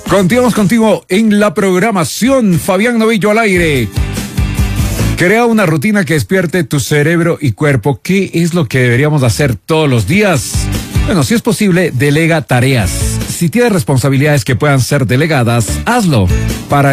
Continuamos contigo en la programación. Fabián Novillo al aire. Crea una rutina que despierte tu cerebro y cuerpo. ¿Qué es lo que deberíamos hacer todos los días? Bueno, si es posible, delega tareas. Si tienes responsabilidades que puedan ser delegadas, hazlo. Para